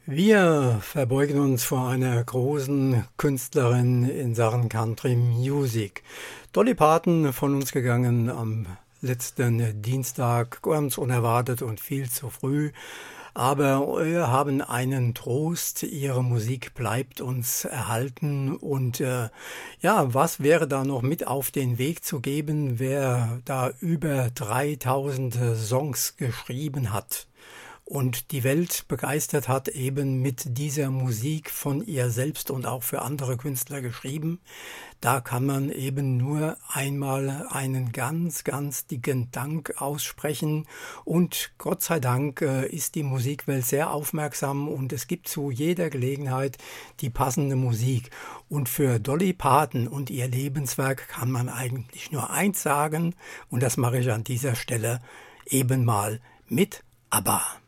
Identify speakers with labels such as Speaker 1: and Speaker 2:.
Speaker 1: Wir verbeugen uns vor einer großen Künstlerin in Sachen Country Music. Dolly Parton von uns gegangen am letzten Dienstag, ganz unerwartet und viel zu früh. Aber wir haben einen Trost, ihre Musik bleibt uns erhalten und was wäre da noch mit auf den Weg zu geben, wer da über 3000 Songs geschrieben hat und die Welt begeistert hat, eben mit dieser Musik von ihr selbst und auch für andere Künstler geschrieben. Da kann man eben nur einmal einen ganz, ganz dicken Dank aussprechen. Und Gott sei Dank ist die Musikwelt sehr aufmerksam und es gibt zu jeder Gelegenheit die passende Musik. Und für Dolly Parton und ihr Lebenswerk kann man eigentlich nur eins sagen, und das mache ich an dieser Stelle eben mal mit ABBA.